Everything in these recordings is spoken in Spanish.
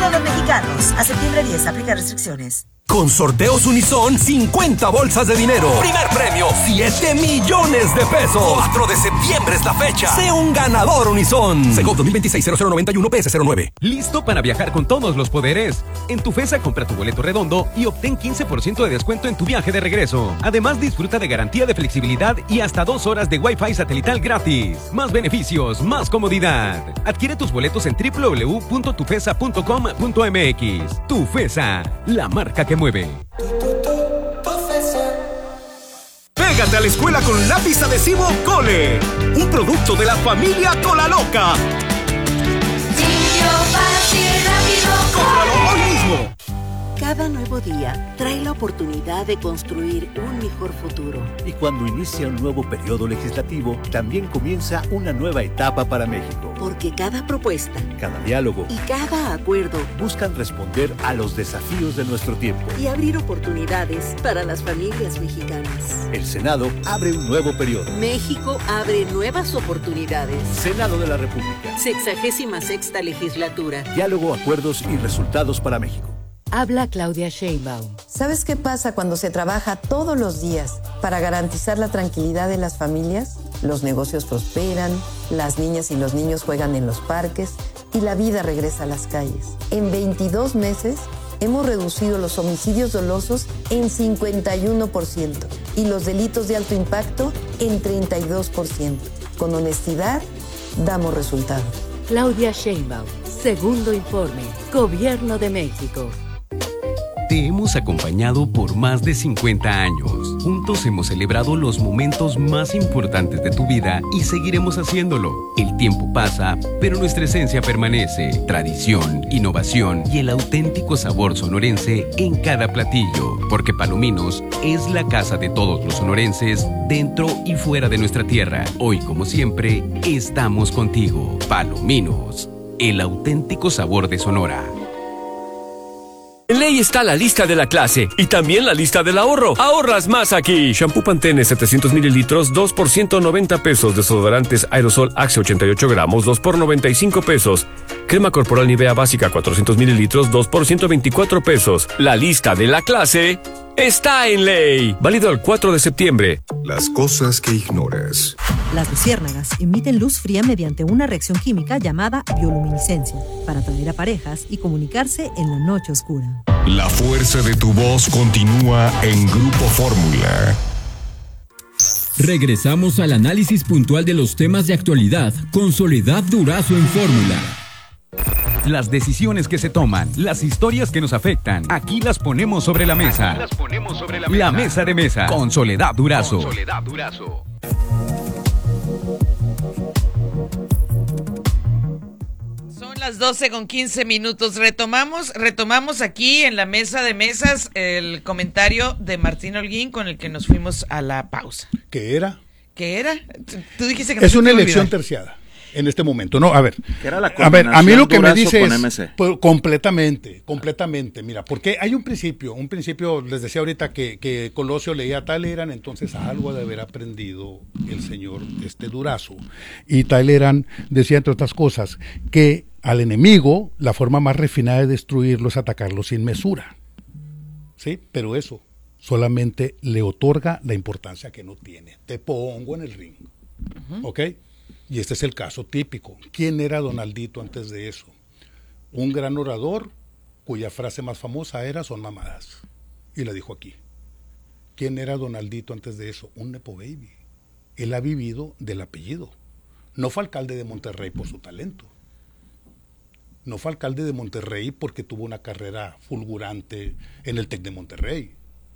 todos mexicanos. A septiembre 10, aplica restricciones. Con Sorteos Unison, 50 bolsas de dinero. Primer premio, 7 millones de pesos. 4 de septiembre es la fecha. Sé un ganador Unison. Segov 2026-0091 PS09. ¿Listo para viajar con todos los poderes? En Tufesa compra tu boleto redondo y obtén 15% de descuento en tu viaje de regreso. Además, disfruta de garantía de flexibilidad y hasta 2 horas de Wi-Fi satelital gratis. Más beneficios, más comodidad. Adquiere tus boletos en www.tufesa.com.mx. Tufesa, la marca que mueve. Pégate a la escuela con lápiz adhesivo Cole, un producto de la familia Cola Loca. Limpio, fácil, rápido, ¡cómpralo hoy mismo! Cada nuevo día trae la oportunidad de construir un mejor futuro. Y cuando inicia un nuevo periodo legislativo, también comienza una nueva etapa para México. Porque cada propuesta, cada diálogo y cada acuerdo buscan responder a los desafíos de nuestro tiempo y abrir oportunidades para las familias mexicanas. El Senado abre un nuevo periodo. México abre nuevas oportunidades. Senado de la República. 66ª legislatura. Diálogo, acuerdos y resultados para México. Habla Claudia Sheinbaum. ¿Sabes qué pasa cuando se trabaja todos los días para garantizar la tranquilidad de las familias? Los negocios prosperan, las niñas y los niños juegan en los parques y la vida regresa a las calles. En 22 meses hemos reducido los homicidios dolosos en 51% y los delitos de alto impacto en 32%. Con honestidad, damos resultados. Claudia Sheinbaum, segundo informe, Gobierno de México. Te hemos acompañado por más de 50 años. Juntos hemos celebrado los momentos más importantes de tu vida y seguiremos haciéndolo. El tiempo pasa, pero nuestra esencia permanece. Tradición, innovación y el auténtico sabor sonorense en cada platillo. Porque Palominos es la casa de todos los sonorenses, dentro y fuera de nuestra tierra. Hoy, como siempre, estamos contigo. Palominos, el auténtico sabor de Sonora. En Ley está la lista de la clase y también la lista del ahorro. Ahorras más aquí. Shampoo Pantene 700 mililitros, 2 por 190 pesos. Desodorantes Aerosol Axe 88 gramos, 2 por 95 pesos. Crema corporal Nivea básica 400 mililitros, 2 por 124 pesos. La lista de la clase está en Ley. Válido el 4 de septiembre. Las cosas que ignoras. Las luciérnagas emiten luz fría mediante una reacción química llamada bioluminiscencia para atraer a parejas y comunicarse en la noche oscura. La fuerza de tu voz continúa en Grupo Fórmula. Regresamos al análisis puntual de los temas de actualidad con Soledad Durazo en Fórmula. Las decisiones que se toman, las historias que nos afectan, aquí las ponemos sobre la mesa. La mesa de mesa con Soledad Durazo. Son las 12:15. Retomamos aquí en la mesa de mesas el comentario de Martín Holguín con el que nos fuimos a la pausa. ¿Qué era? Tú dijiste que es una elección terciada. En este momento, no, a ver, a mí lo que me dice es completamente, mira, porque hay un principio, les decía ahorita que Colosio leía Talleyrand, entonces algo de haber aprendido el señor Durazo, y Talleyrand decía, entre otras cosas, que al enemigo la forma más refinada de destruirlo es atacarlo sin mesura, ¿sí? Pero eso solamente le otorga la importancia que no tiene. Te pongo en el ring, ¿ok? Y este es el caso típico. ¿Quién era Donaldito antes de eso? Un gran orador cuya frase más famosa era "son mamadas". Y la dijo aquí. ¿Quién era Donaldito antes de eso? Un nepo baby. Él ha vivido del apellido. No fue alcalde de Monterrey por su talento. No fue alcalde de Monterrey porque tuvo una carrera fulgurante en el TEC de Monterrey.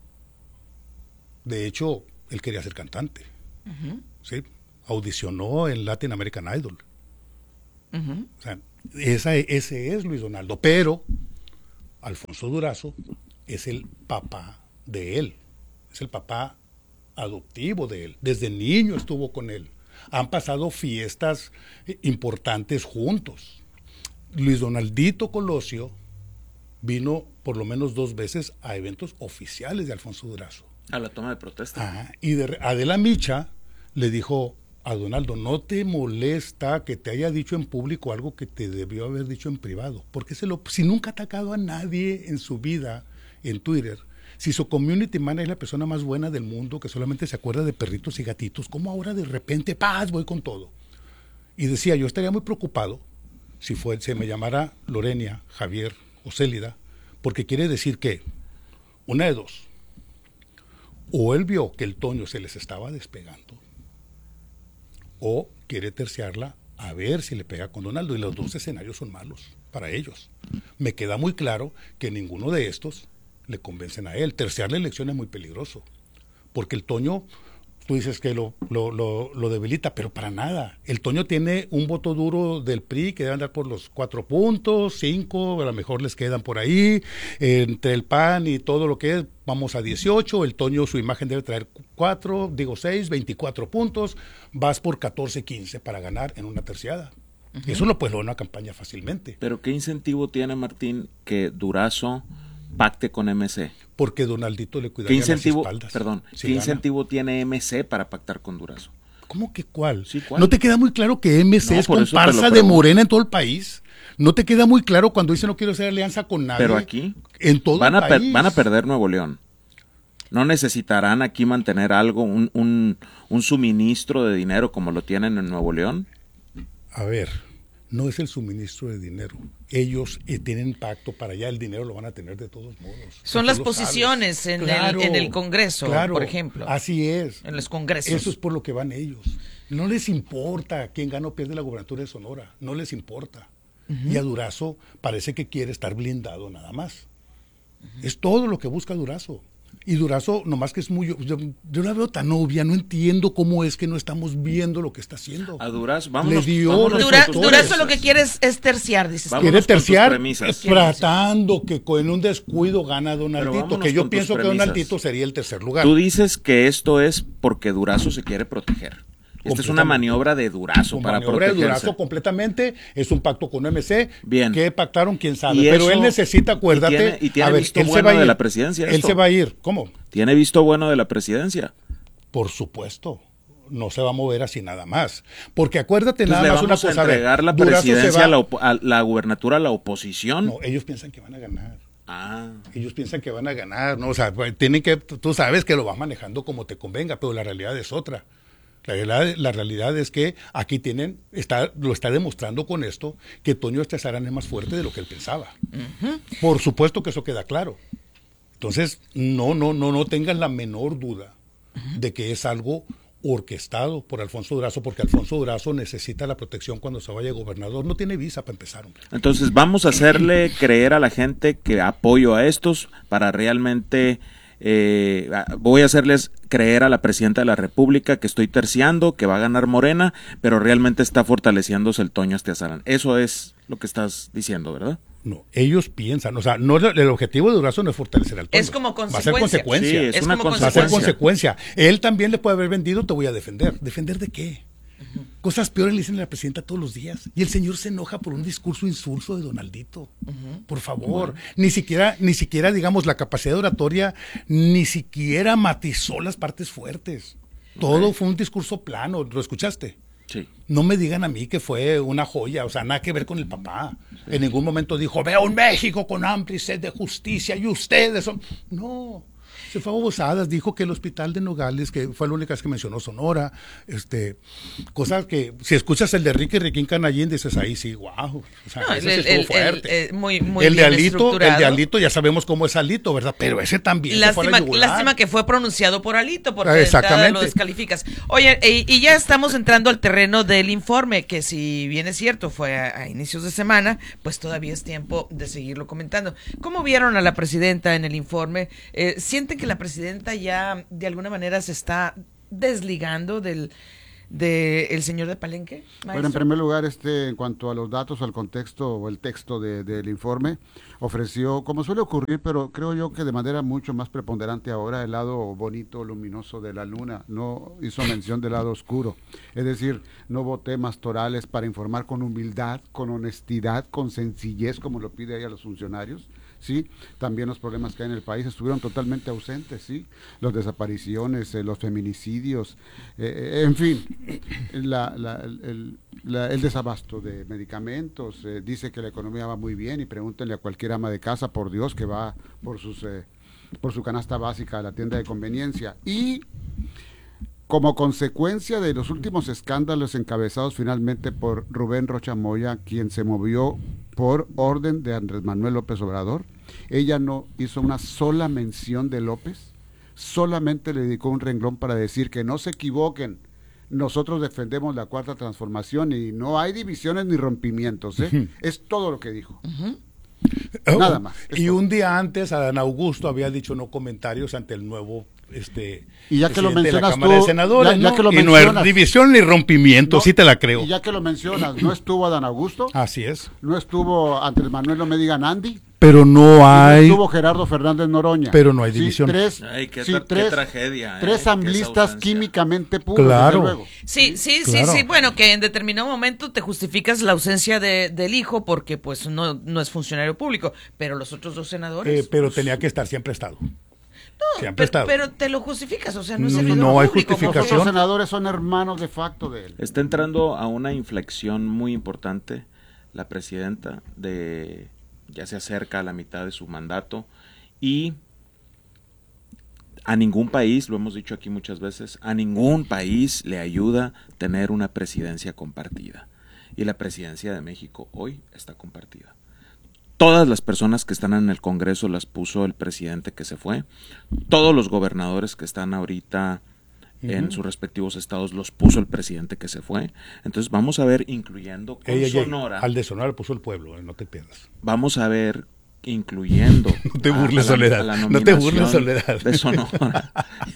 De hecho, él quería ser cantante. ¿Sí? Audicionó en Latin American Idol. O sea, ese es Luis Donaldo, pero Alfonso Durazo es el papá de él, es el papá adoptivo de él, desde niño estuvo con él, han pasado fiestas importantes juntos. Luis Donaldito Colosio vino por lo menos 2 veces a eventos oficiales de Alfonso Durazo. A la toma de protesta. Y Adela Micha le dijo: a Donaldo, ¿no te molesta que te haya dicho en público algo que te debió haber dicho en privado? Porque si nunca ha atacado a nadie en su vida en Twitter, si su community manager es la persona más buena del mundo, que solamente se acuerda de perritos y gatitos, ¿cómo ahora de repente, paz, voy con todo? Y decía, yo estaría muy preocupado si se me llamara Lorenia, Javier o Célida, porque quiere decir que, una de dos, o él vio que el Toño se les estaba despegando, o quiere terciarla a ver si le pega con Donaldo, y los dos escenarios son malos para ellos. Me queda muy claro que ninguno de estos le convencen a él. Terciar la elección es muy peligroso, porque el Toño, tú dices que lo debilita, pero para nada. El Toño tiene un voto duro del PRI que debe andar por los 4 puntos, 5, a lo mejor les quedan por ahí, entre el PAN y todo lo que es, vamos a 18, el Toño su imagen debe traer 6, 24 puntos, vas por 14, 15 para ganar en una terciada. Uh-huh. Eso lo puede lograr una campaña fácilmente. Pero ¿qué incentivo tiene, Martín, que Durazo pacte con MC? Porque Donaldito le cuidaría las espaldas. Perdón, ¿qué incentivo tiene MC para pactar con Durazo? ¿Cómo que cuál? Sí, ¿cuál? ¿No te queda muy claro que MC es comparsa de Morena en todo el país? ¿No te queda muy claro cuando dice no quiero hacer alianza con nadie? Pero aquí en todo el país van a perder Nuevo León. ¿No necesitarán aquí mantener algo, un suministro de dinero como lo tienen en Nuevo León? A ver, no es el suministro de dinero. Ellos tienen pacto para allá, el dinero lo van a tener de todos modos. Son las posiciones en el Congreso, por ejemplo. Así es. En los congresos. Eso es por lo que van ellos. No les importa quién gana o pierde la gubernatura de Sonora. No les importa. Uh-huh. Y a Durazo parece que quiere estar blindado nada más. Uh-huh. Es todo lo que busca Durazo. Y Durazo, nomás que es muy... Yo la veo tan obvia, no entiendo cómo es que no estamos viendo lo que está haciendo. A Durazo, vámonos. Durazo lo que quiere es terciar, dices. Quiere terciar tratando que con un descuido gana Donaldito, que yo pienso que Donaldito sería el tercer lugar. Tú dices que esto es porque Durazo se quiere proteger. Esta es una maniobra de Durazo para protegerse. Maniobra de Durazo completamente, es un pacto con MC. Bien. Que pactaron, quién sabe, pero él necesita, acuérdate. Y tiene visto bueno de la presidencia. Él se va a ir, ¿cómo? ¿Tiene visto bueno de la presidencia? Por supuesto. No se va a mover así nada más. Porque acuérdate nada más una cosa. ¿Le vamos a entregar la presidencia a la gubernatura a la oposición? No, ellos piensan que van a ganar. Ellos piensan que van a ganar, ¿no? O sea, tienen que, tú sabes que lo vas manejando como te convenga, pero la realidad es otra. La realidad es que aquí lo está demostrando con esto que Toño Estezarán es más fuerte de lo que él pensaba. Uh-huh. Por supuesto que eso queda claro. Entonces, no tengas la menor duda de que es algo orquestado por Alfonso Durazo, porque Alfonso Durazo necesita la protección cuando se vaya gobernador. No tiene visa para empezar, hombre. Entonces, vamos a hacerle creer a la gente que apoyo a estos para realmente... voy a hacerles creer a la presidenta de la República que estoy terciando, que va a ganar Morena, pero realmente está fortaleciéndose el Toño Estezarán. Eso es lo que estás diciendo, ¿verdad? No, ellos piensan, o sea, no, el objetivo de Durazo no es fortalecer al Toño. Es como consecuencia. Va a ser consecuencia. Sí, es una consecuencia. Va a ser consecuencia. Él también le puede haber vendido, te voy a defender. ¿Defender de qué? Uh-huh. Cosas peores le dicen a la presidenta todos los días. Y el señor se enoja por un discurso insulso de Donaldito. Uh-huh. Por favor. Bueno. Ni siquiera, digamos, la capacidad oratoria, ni siquiera matizó las partes fuertes. Todo fue un discurso plano. ¿Lo escuchaste? Sí. No me digan a mí que fue una joya, o sea, nada que ver con el papá. Sí. En ningún momento dijo, veo un México con hambre y sed de justicia y ustedes son... No. Se fue a babosadas, dijo que el hospital de Nogales, que fue la única vez que mencionó Sonora, cosas que, si escuchas el de Riquín Canallín, dices ahí sí, wow, o sea, ese sí estuvo fuerte. Muy el de Alito, ya sabemos cómo es Alito, ¿verdad? Pero ese también lástima que fue pronunciado por Alito, porque de entrada lo descalificas. Oye, y ya estamos entrando al terreno del informe, que si bien es cierto, fue a inicios de semana, pues todavía es tiempo de seguirlo comentando. ¿Cómo vieron a la presidenta en el informe? ¿Sienten que la presidenta ya de alguna manera se está desligando del señor de Palenque, maestro? Bueno, en primer lugar, en cuanto a los datos, al contexto o el texto del informe, ofreció, como suele ocurrir, pero creo yo que de manera mucho más preponderante ahora, el lado bonito, luminoso de la luna. No hizo mención del lado oscuro. Es decir, no hubo temas torales para informar con humildad, con honestidad, con sencillez, como lo pide ella a los funcionarios. Sí, también los problemas que hay en el país estuvieron totalmente ausentes, sí, las desapariciones, los feminicidios, en fin, el desabasto de medicamentos, dice que la economía va muy bien y pregúntenle a cualquier ama de casa, por Dios, que va por su canasta básica a la tienda de conveniencia. Y como consecuencia de los últimos escándalos encabezados finalmente por Rubén Rocha Moya, quien se movió por orden de Andrés Manuel López Obrador, ella no hizo una sola mención de López, solamente le dedicó un renglón para decir que no se equivoquen, nosotros defendemos la Cuarta Transformación y no hay divisiones ni rompimientos, es todo lo que dijo. Nada más. Y un día antes Adán Augusto había dicho no comentarios ante el nuevo y ya que lo mencionas de la Cámara de Senadores, ya que lo y mencionas, no hay división ni rompimiento, no, sí te la creo. Y ya que lo mencionas, no estuvo Adán Augusto. Así es. No estuvo Andrés Manuel, no me digan Andy. Pero no hay. No estuvo Gerardo Fernández Noroña. Pero no hay división. Qué tragedia. Tres amblistas químicamente puros. Claro. Desde luego. Sí. Bueno, que en determinado momento te justificas la ausencia del hijo porque pues no es funcionario público, pero los otros dos senadores. Pero pues, tenía que estar siempre estado. No, pero te lo justificas, o sea, no es no hay justificación. Los senadores son hermanos de facto de él. Está entrando a una inflexión muy importante la presidenta ya se acerca a la mitad de su mandato y a ningún país, lo hemos dicho aquí muchas veces, a ningún país le ayuda tener una presidencia compartida. Y la presidencia de México hoy está compartida. Todas las personas que están en el Congreso las puso el presidente que se fue. Todos los gobernadores que están ahorita en sus respectivos estados los puso el presidente que se fue. Entonces vamos a ver, incluyendo con Sonora. Al de Sonora lo puso el pueblo, no te pierdas. Vamos a ver, incluyendo no te burles, Soledad. No te burles, Soledad. De Sonora.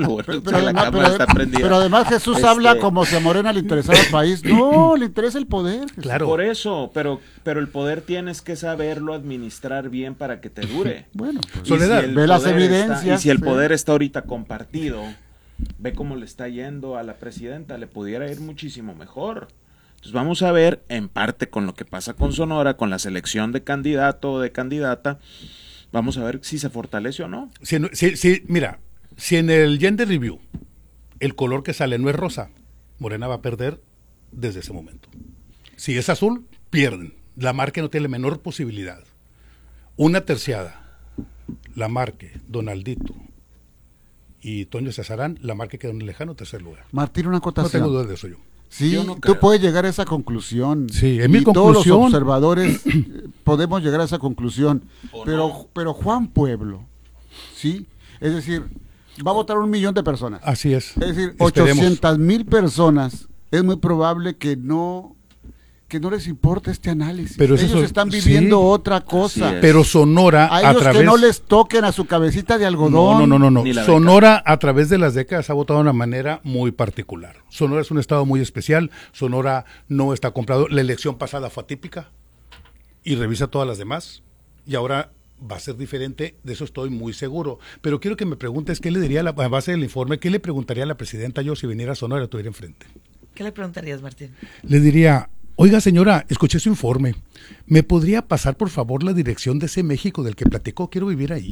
Pero además Jesús habla como si a Morena le interesara el país. No, le interesa el poder. Jesús. Claro. Por eso, pero el poder tienes que saberlo administrar bien para que te dure. Bueno, pues, Soledad, ve las evidencias. Y si el poder está ahorita compartido, ve cómo le está yendo a la presidenta, le pudiera ir muchísimo mejor. Entonces vamos a ver, en parte con lo que pasa con Sonora, con la selección de candidato o de candidata, vamos a ver si se fortalece o no. Mira, si en el Gender Review el color que sale no es rosa, Morena va a perder desde ese momento. Si es azul, pierden. La Marque no tiene la menor posibilidad. Una terciada, la Marque, Donaldito y Toño Cesarán, la Marque quedó en el lejano tercer lugar. Martín, una acotación. No tengo duda de eso yo. Sí, tú puedes llegar a esa conclusión. Sí, en mi conclusión. Todos los observadores podemos llegar a esa conclusión. Pero Juan Pueblo, ¿sí? Es decir, va a votar 1 millón de personas. Así es. Es decir, 800,000 personas. Es muy probable que no les importa este análisis. Pero ellos están viviendo otra cosa. Pero Sonora a ellos que no les toquen a su cabecita de algodón. No. Sonora a través de las décadas ha votado de una manera muy particular. Sonora es un estado muy especial. Sonora no está comprado. La elección pasada fue atípica y revisa todas las demás. Y ahora va a ser diferente, de eso estoy muy seguro. Pero quiero que me preguntes qué le diría a base del informe, qué le preguntaría a la presidenta yo si viniera a Sonora y la tuviera enfrente. ¿Qué le preguntarías, Martín? Le diría: oiga, señora, escuché su informe. ¿Me podría pasar, por favor, la dirección de ese México del que platicó? Quiero vivir ahí.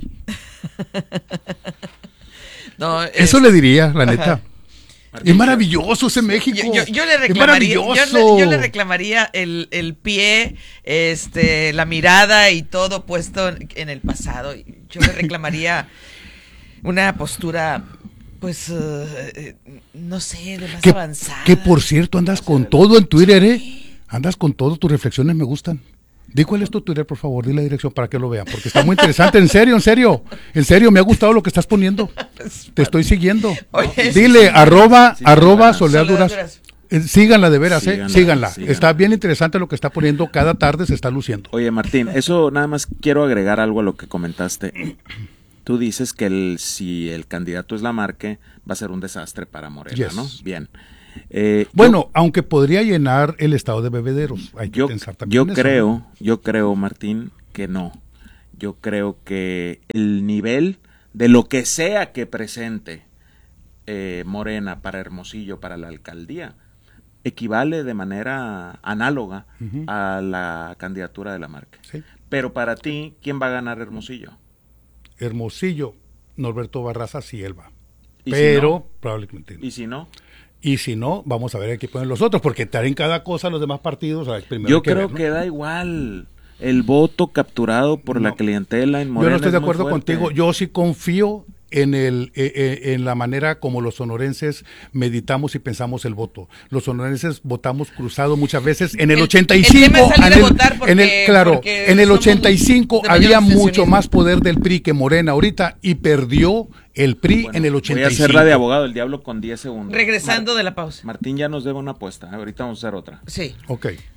Eso le diría, la neta. Martín, es maravilloso ese México. Yo le reclamaría, yo le reclamaría el pie, la mirada y todo puesto en el pasado. Yo le reclamaría una postura, pues, no sé, de más avanzada. Que por cierto, andas con todo en Twitter, ¿eh? Andas con todo, tus reflexiones me gustan. Di cuál es tu Twitter, por favor, di la dirección para que lo vean, porque está muy interesante, en serio, me ha gustado lo que estás poniendo. Te estoy siguiendo. Oye, dile, arroba Soledad Duraz. Síganla de veras, síganla. Está bien interesante lo que está poniendo, cada tarde se está luciendo. Oye, Martín, eso nada más quiero agregar algo a lo que comentaste. Tú dices que si el candidato es Lamarque, va a ser un desastre para Morena, ¿no? Bien. Aunque podría llenar el estado de bebederos, hay que pensar también yo creo, Martín, que no. Yo creo que el nivel de lo que sea que presente Morena para Hermosillo, para la alcaldía, equivale de manera análoga a la candidatura de Lamarque. Sí. Pero para ti, ¿quién va a ganar Hermosillo? Norberto Barraza, sí él va. Pero, si no? probablemente no. ¿Y si no? Y si no, vamos a ver aquí ponen los otros, porque traen cada cosa los demás partidos. Yo creo que da igual el voto capturado por la clientela en Morena. Yo no estoy de acuerdo contigo. Yo sí confío en la manera como los sonorenses meditamos y pensamos el voto. Los sonorenses votamos cruzado muchas veces. En el 85, en el 85 había mucho más poder del PRI que Morena ahorita y perdió el PRI en el 85. Voy a hacer la de abogado del diablo con 10 segundos. Regresando de la pausa. Martín ya nos debe una apuesta. Ahorita vamos a hacer otra. Sí. Ok.